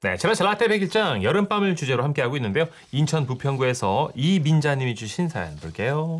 네, 지라시 라떼 백일장 여름밤을 주제로 함께하고 있는데요. 인천 부평구에서 이민자님이 주신 사연 볼게요.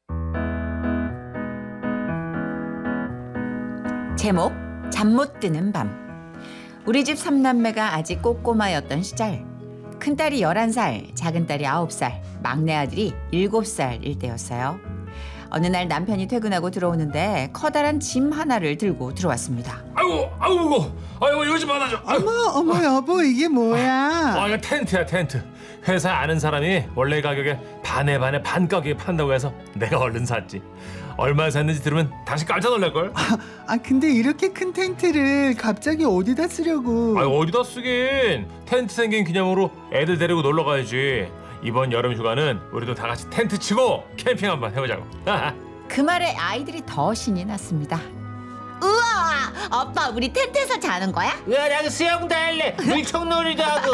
제목 잠 못 드는 밤. 우리 집 3남매가 아직 꼬꼬마였던 시절, 큰딸이 11살, 작은딸이 9살, 막내 아들이 7살일 때였어요. 어느 날 남편이 퇴근하고 들어오는데 커다란 짐 하나를 들고 들어왔습니다. 아이고 이거 좀 받아줘. 어머 여보 이게 뭐야? 이거 텐트야 텐트. 회사에 아는 사람이 원래 가격에 반에 반 가격에 판다고 해서 내가 얼른 샀지. 얼마 샀는지 들으면 당신 깜짝 놀랄걸. 근데 이렇게 큰 텐트를 갑자기 어디다 쓰려고? 어디다 쓰긴. 텐트 생긴 기념으로 애들 데리고 놀러 가야지. 이번 여름 휴가는 우리도 다 같이 텐트 치고 캠핑 한번 해보자고. 그 말에 아이들이 더 신이 났습니다. 우와, 아빠 우리 텐트에서 자는 거야? 야, 나 수영도 할래. 물총놀이도 하고.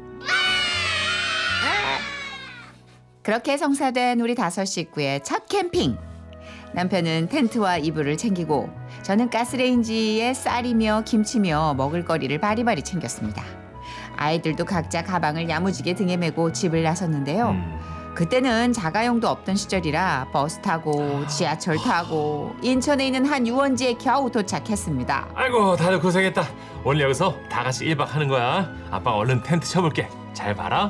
그렇게 성사된 우리 5 식구의 첫 캠핑. 남편은 텐트와 이불을 챙기고 저는 가스레인지에 쌀이며 김치며 먹을거리를 바리바리 챙겼습니다. 아이들도 각자 가방을 야무지게 등에 메고 집을 나섰는데요. 그때는 자가용도 없던 시절이라 버스 타고 지하철 타고 인천에 있는 한 유원지에 겨우 도착했습니다. 아이고 다들 고생했다. 오늘 여기서 다 같이 1박 하는 거야. 아빠 얼른 텐트 쳐볼게. 잘 봐라.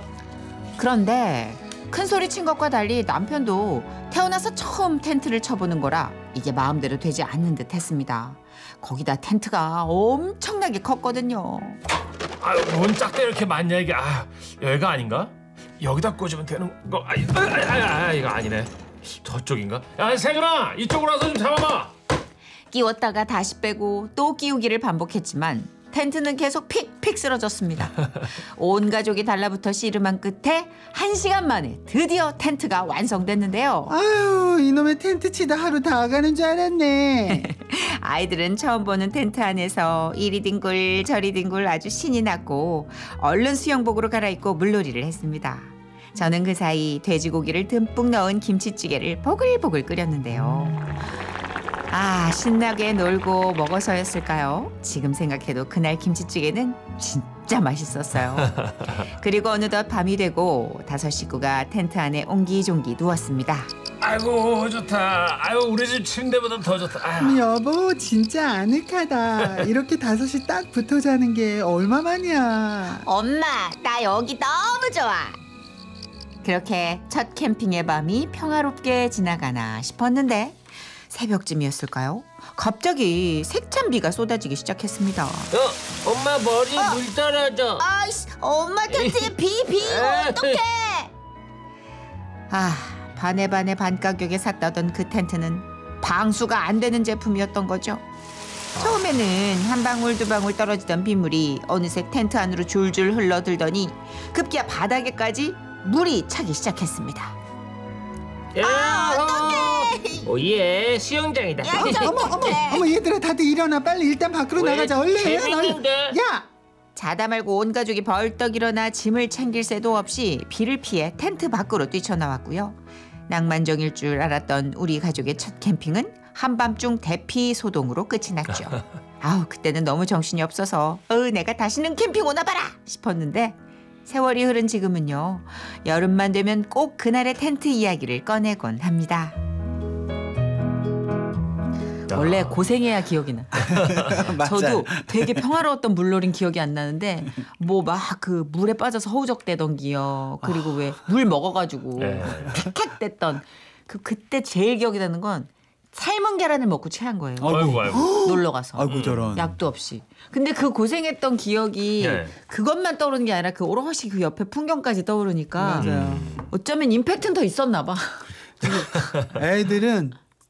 그런데 큰 소리 친 것과 달리 남편도 태어나서 처음 텐트를 쳐보는 거라 이게 마음대로 되지 않는 듯 했습니다. 거기다 텐트가 엄청나게 컸거든요. 뭔 짝대 이렇게 많냐 이게. 여기가 아닌가? 여기다 꽂으면 되는 거. 이거 아니네. 저쪽인가? 야 세준아 이쪽으로 와서 좀 잡아봐. 끼웠다가 다시 빼고 또 끼우기를 반복했지만 텐트는 계속 픽픽 쓰러졌습니다. 온 가족이 달라붙어 씨름한 끝에 1시간 만에 드디어 텐트가 완성됐는데요. 아유 이놈의 텐트 치다 하루 다 가는 줄 알았네. 아이들은 처음 보는 텐트 안에서 이리 뒹굴 저리 뒹굴 아주 신이 났고 얼른 수영복으로 갈아입고 물놀이를 했습니다. 저는 그 사이 돼지고기를 듬뿍 넣은 김치찌개를 보글보글 끓였는데요. 신나게 놀고 먹어서였을까요? 지금 생각해도 그날 김치찌개는 진짜 맛있었어요. 그리고 어느덧 밤이 되고 5 식구가 텐트 안에 옹기종기 누웠습니다. 아이고 좋다. 우리 집 침대보다 더 좋다. 여보 진짜 아늑하다. 이렇게 5이 딱 붙어 자는 게 얼마만이야. 엄마, 나 여기 너무 좋아. 그렇게 첫 캠핑의 밤이 평화롭게 지나가나 싶었는데 새벽쯤이었을까요? 갑자기 색찬비가 쏟아지기 시작했습니다. 엄마 머리 물 떨어져. 아이씨, 엄마 텐트에 비 어떡해. 반에 반 가격에 샀다던 그 텐트는 방수가 안 되는 제품이었던 거죠. 처음에는 한 방울 두 방울 떨어지던 빗물이 어느새 텐트 안으로 줄줄 흘러들더니 급기야 바닥에까지 물이 차기 시작했습니다. 어떡해. 오예, 수영장이다. 어머 얘들아 다들 일어나. 빨리 일단 밖으로 왜? 나가자. 얼른. 재밌는데. 야 자다 말고 온 가족이 벌떡 일어나 짐을 챙길 새도 없이 비를 피해 텐트 밖으로 뛰쳐나왔고요. 낭만적일 줄 알았던 우리 가족의 첫 캠핑은 한밤중 대피 소동으로 끝이 났죠. 그때는 너무 정신이 없어서 내가 다시는 캠핑 오나 봐라 싶었는데 세월이 흐른 지금은요. 여름만 되면 꼭 그날의 텐트 이야기를 꺼내곤 합니다. 원래 고생해야 기억이 나. 저도 되게 평화로웠던 물놀이는 기억이 안 나는데 뭐 막 그 물에 빠져서 허우적대던 기억, 그리고 왜 물 먹어가지고 픽픽댔던 그때 제일 기억이 나는 건 삶은 계란을 먹고 체한 거예요. 아이고. 놀러 가서. 아이고 저런. 약도 없이. 근데 그 고생했던 기억이 네. 그것만 떠오르는 게 아니라 그 오롯이 그 옆에 풍경까지 떠오르니까 맞아요. 어쩌면 임팩트는 더 있었나 봐. 애들은